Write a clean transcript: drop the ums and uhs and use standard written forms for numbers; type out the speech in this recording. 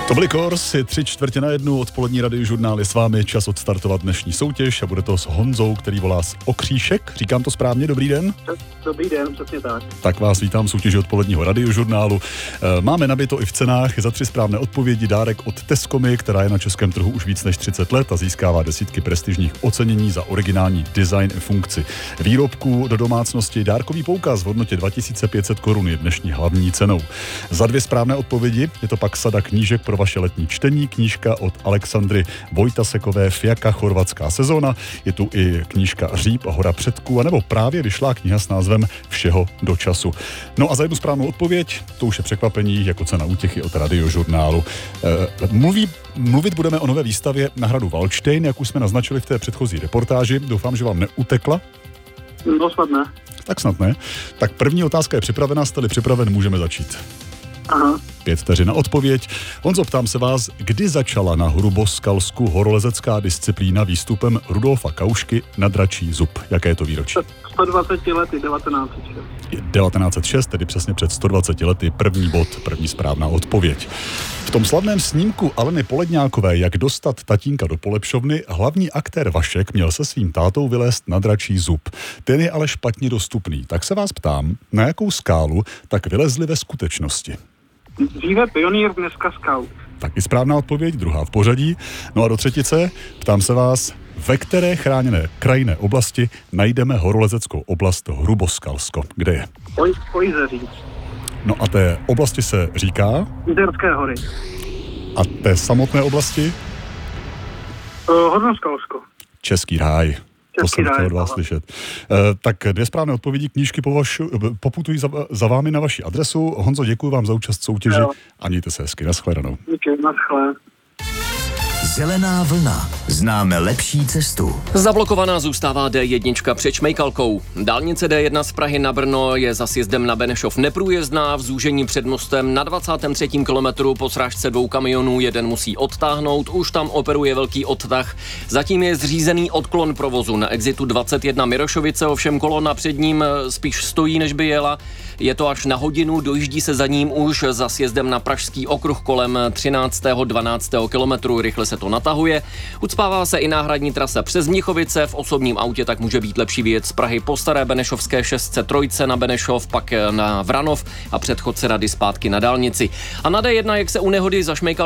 To byly Kors, je 3:45, odpolední radiožurnál je s vámi, čas odstartovat dnešní soutěž a bude to s Honzou, který volá z Okříšek. Říkám to správně, dobrý den? Dobrý den, přesně tak. Tak vás vítám v soutěži odpoledního radiožurnálu. Máme nabito i v cenách, za 3 správné odpovědi dárek od Tescomy, která je na českém trhu už víc než 30 let a získává desítky prestižních ocenění za originální design a funkci výrobků do domácnosti. Dárkový poukaz v hodnotě 2500 korun je dnešní hlavní cenou. Za 2 správné odpovědi je to pak sada knížek pro vaše letní čtení, knížka od Alexandry Vojtasekové Fjaka Chorvatská sezóna. Je tu i knížka Říp a hora předků, anebo právě vyšla kniha s názvem Všeho do času. No a za jednu správnou odpověď, to už je překvapení, jako cena útěchy od radiožurnálu. Mluvit budeme o nové výstavě na hradu Valdštejn, jak už jsme naznačili v té předchozí reportáži. Doufám, že vám neutekla. No snad ne. Tak snad ne. Tak první otázka je připravena, jste-li připraven, můžeme začít. Aha. 5 vteřin na odpověď. Honzo, ptám se vás, kdy začala na Hruboskalsku horolezecká disciplína výstupem Rudolfa Kaušky na Dračí zub? Jaké je to výročí? 120 lety, 1906. 1906, tedy přesně před 120 lety, první bod, první správná odpověď. V tom slavném snímku Aleny Poledňákové, Jak dostat tatínka do polepšovny, hlavní aktér Vašek měl se svým tátou vylézt na Dračí zub. Ten je ale špatně dostupný. Tak se vás ptám, na jakou skálu tak vylezli ve skutečnosti? Dříve pionýr, dneska scout. Taky správná odpověď, druhá v pořadí. No a do třetice, ptám se vás, ve které chráněné krajinné oblasti najdeme horolezeckou oblast Hruboskalsko? Kde je? Ojzeří. No a té oblasti se říká? Jizerské hory. A té samotné oblasti? Hornoskalsko. Český ráj. To jsem chtěl od vás aha. slyšet. Tak 2 správné odpovědi, knížky poputují za vámi na vaši adresu. Honzo, děkuji vám za účast v soutěži a mějte se hezky. Naschledanou. Díky, naschle. Zelená vlna. Známe lepší cestu. Zablokovaná zůstává D1 před Šmejkalkou. Dálnice D1 z Prahy na Brno je za sjezdem na Benešov neprůjezdná, v zúžení před mostem na 23. kilometru po srážce 2 kamionů jeden musí odtáhnout, už tam operuje velký odtah. Zatím je zřízený odklon provozu na exitu 21 Mirošovice, ovšem kolona před ním spíš stojí, než by jela. Je to až na hodinu, dojíždí se za ním už za sjezdem na Pražský okruh kolem 13. 12. kilometru, rychle se to natahuje. Ucpává se i náhradní trasa přes Mnichovice, v osobním autě tak může být lepší vyjet z Prahy po staré benešovské 603 na Benešov, pak na Vranov a předchod se rady zpátky na dálnici. A na D1, jak se u nehody za Šmejkalkou